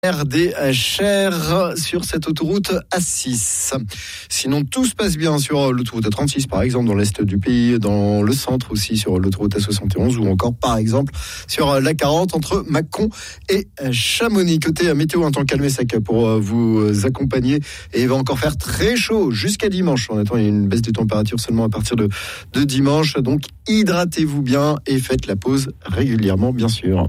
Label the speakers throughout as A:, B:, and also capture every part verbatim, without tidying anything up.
A: des chers sur cette autoroute A six. Sinon, tout se passe bien sur l'autoroute A trente-six, par exemple, dans l'est du pays, dans le centre aussi, sur l'autoroute A soixante et onze, ou encore, par exemple, sur l'A quarante, entre Mâcon et Chamonix. Côté météo, un temps calme et sec pour vous accompagner. Et il va encore faire très chaud jusqu'à dimanche. On attend une baisse des températures seulement à partir de, de dimanche. Donc, hydratez-vous bien et faites la pause régulièrement, bien sûr.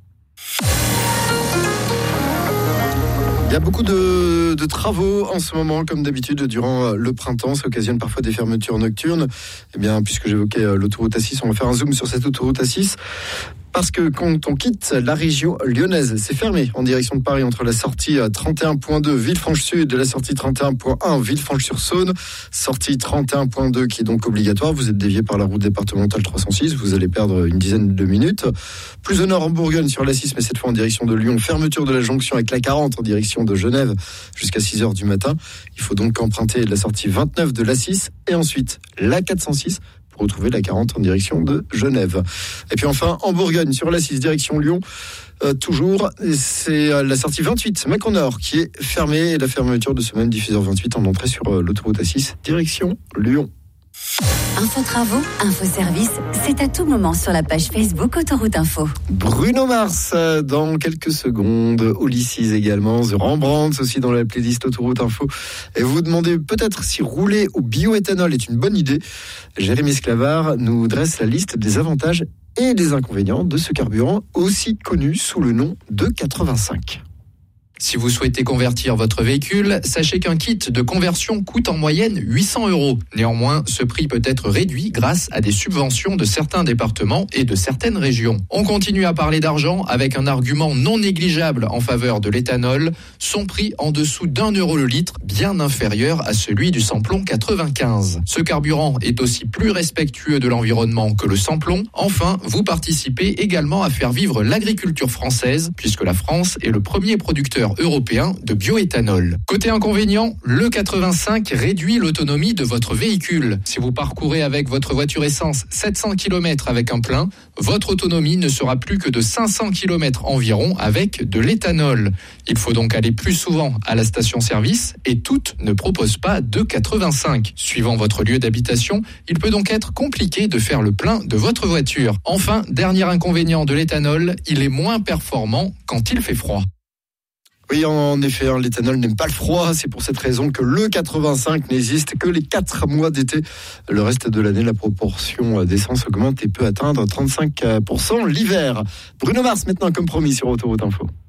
A: Il y a beaucoup de, de travaux en ce moment, comme d'habitude, durant le printemps. Ça occasionne parfois des fermetures nocturnes. Eh bien, puisque j'évoquais l'autoroute A six, on va faire un zoom sur cette autoroute A six. Parce que quand on quitte la région lyonnaise, c'est fermé en direction de Paris entre la sortie trente et un point deux Villefranche-Sud et la sortie trente et un point un Villefranche-sur-Saône. Sortie trente et un point deux qui est donc obligatoire. Vous êtes dévié par la route départementale trois cent six. Vous allez perdre une dizaine de minutes. Plus au nord en Bourgogne sur l'A six, mais cette fois en direction de Lyon. Fermeture de la jonction avec la quarante en direction de Genève jusqu'à six heures du matin. Il faut donc emprunter la sortie vingt-neuf de l'A six et ensuite la quatre cent six. Retrouver la quarante en direction de Genève. Et puis enfin, en Bourgogne, sur l'A six, direction Lyon, euh, toujours, c'est la sortie vingt-huit, Mâcon Nord, qui est fermée, et la fermeture de ce même diffuseur vingt-huit en entrée sur euh, l'autoroute A six, direction Lyon.
B: Info Travaux, Info Service, c'est à tout moment sur la page Facebook Autoroute Info.
A: Bruno Mars dans quelques secondes, Ulysses également, The Rembrandt aussi dans la playlist Autoroute Info. Et vous vous demandez peut-être si rouler au bioéthanol est une bonne idée. Jérémy Sclavard nous dresse la liste des avantages et des inconvénients de ce carburant aussi connu sous le nom de quatre-vingt-cinq.
C: Si vous souhaitez convertir votre véhicule, sachez qu'un kit de conversion coûte en moyenne huit cents euros. Néanmoins, ce prix peut être réduit grâce à des subventions de certains départements et de certaines régions. On continue à parler d'argent avec un argument non négligeable en faveur de l'éthanol, son prix en dessous d'un euro le litre, bien inférieur à celui du samplon quatre-vingt-quinze. Ce carburant est aussi plus respectueux de l'environnement que le samplon. Enfin, vous participez également à faire vivre l'agriculture française, puisque la France est le premier producteur européen de bioéthanol. Côté inconvénient, le quatre-vingt-cinq réduit l'autonomie de votre véhicule. Si vous parcourez avec votre voiture essence sept cents kilomètres avec un plein, votre autonomie ne sera plus que de cinq cents kilomètres environ avec de l'éthanol. Il faut donc aller plus souvent à la station-service et toutes ne proposent pas de quatre-vingt-cinq. Suivant votre lieu d'habitation, il peut donc être compliqué de faire le plein de votre voiture. Enfin, dernier inconvénient de l'éthanol, il est moins performant quand il fait froid.
A: Oui, en effet, hein, l'éthanol n'aime pas le froid. C'est pour cette raison que le quatre-vingt-cinq n'existe que les quatre mois d'été. Le reste de l'année, la proportion d'essence augmente et peut atteindre trente-cinq pour cent l'hiver. Bruno Mars, maintenant, comme promis, sur Autoroute Info.